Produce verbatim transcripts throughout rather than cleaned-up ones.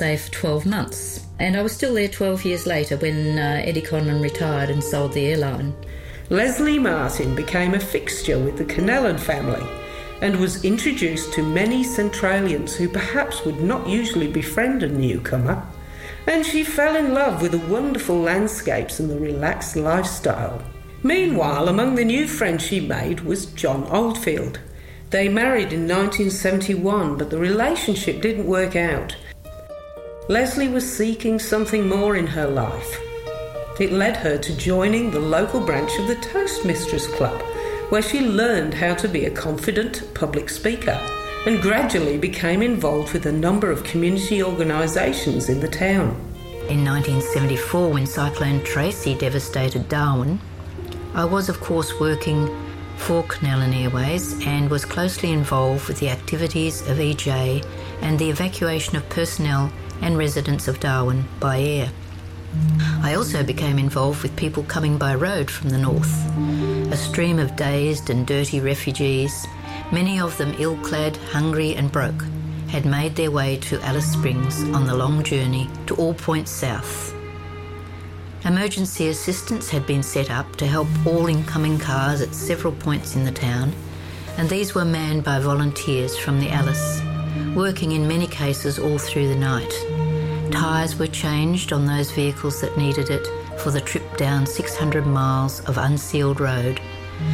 there for twelve months. And I was still there twelve years later when uh, Eddie Conlon retired and sold the airline. Leslie Martin became a fixture with the Kennellan family and was introduced to many Centralians who perhaps would not usually befriend a newcomer, and she fell in love with the wonderful landscapes and the relaxed lifestyle. Meanwhile, among the new friends she made was John Oldfield. They married in nineteen seventy-one, but the relationship didn't work out. Leslie was seeking something more in her life. It led her to joining the local branch of the Toastmasters Club, where she learned how to be a confident public speaker and gradually became involved with a number of community organisations in the town. In nineteen seventy-four, when Cyclone Tracy devastated Darwin, I was of course working for Kennellan Airways and was closely involved with the activities of E J and the evacuation of personnel and residents of Darwin by air. I also became involved with people coming by road from the north, a stream of dazed and dirty refugees, many of them ill-clad, hungry and broke, had made their way to Alice Springs on the long journey to all points south. Emergency assistance had been set up to help all incoming cars at several points in the town, and these were manned by volunteers from the Alice, working in many cases all through the night. Tyres were changed on those vehicles that needed it for the trip down six hundred miles of unsealed road.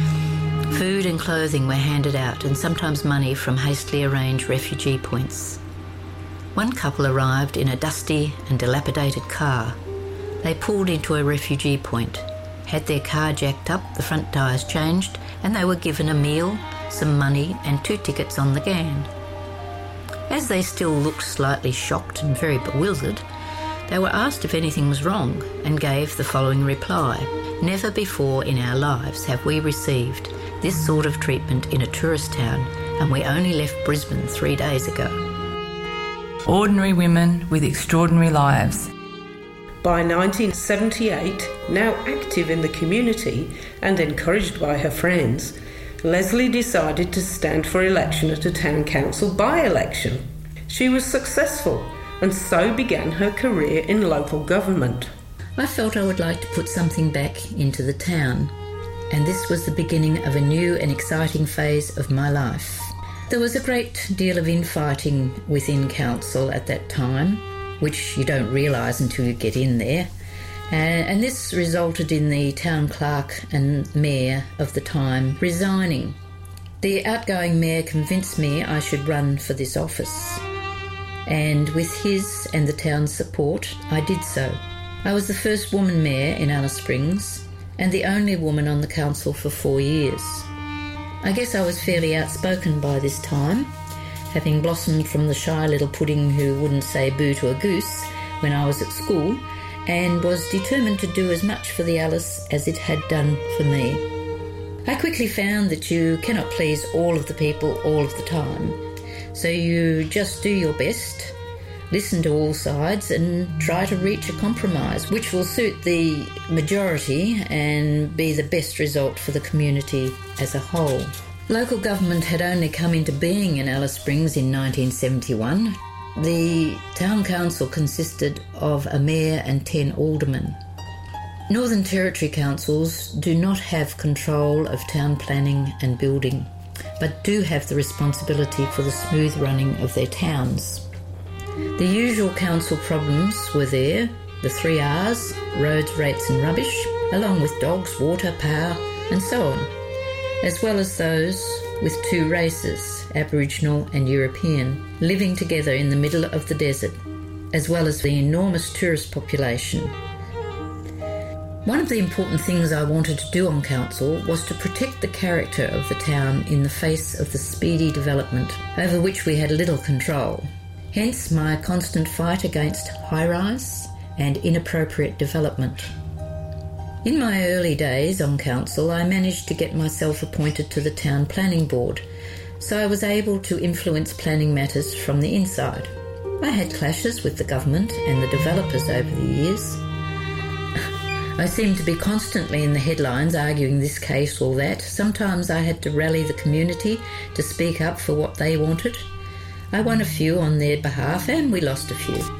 Food and clothing were handed out, and sometimes money from hastily arranged refugee points. One couple arrived in a dusty and dilapidated car. They pulled into a refugee point, had their car jacked up, the front tyres changed, and they were given a meal, some money and two tickets on the Ghan. As they still looked slightly shocked and very bewildered, they were asked if anything was wrong and gave the following reply: "Never before in our lives have we received this sort of treatment in a tourist town, and we only left Brisbane three days ago." Ordinary women with extraordinary lives. By nineteen seventy-eight, now active in the community and encouraged by her friends, Leslie decided to stand for election at a town council by-election. She was successful and so began her career in local government. I felt I would like to put something back into the town, and this was the beginning of a new and exciting phase of my life. There was a great deal of infighting within council at that time, which you don't realise until you get in there. Uh, and this resulted in the town clerk and mayor of the time resigning. The outgoing mayor convinced me I should run for this office, and with his and the town's support, I did so. I was the first woman mayor in Alice Springs and the only woman on the council for four years. I guess I was fairly outspoken by this time, having blossomed from the shy little pudding who wouldn't say boo to a goose when I was at school, and was determined to do as much for the Alice as it had done for me. I quickly found that you cannot please all of the people all of the time, so you just do your best, listen to all sides and try to reach a compromise which will suit the majority and be the best result for the community as a whole. Local government had only come into being in Alice Springs in nineteen seventy-one. The town council consisted of a mayor and ten aldermen. Northern Territory councils do not have control of town planning and building, but do have the responsibility for the smooth running of their towns. The usual council problems were there, the three R's, roads, rates and rubbish, along with dogs, water, power and so on, as well as those with two races, Aboriginal and European, living together in the middle of the desert, as well as the enormous tourist population. One of the important things I wanted to do on council was to protect the character of the town in the face of the speedy development, over which we had little control. Hence my constant fight against high-rise and inappropriate development. In my early days on council, I managed to get myself appointed to the town planning board, so I was able to influence planning matters from the inside. I had clashes with the government and the developers over the years. I seemed to be constantly in the headlines arguing this case or that. Sometimes I had to rally the community to speak up for what they wanted. I won a few on their behalf and we lost a few.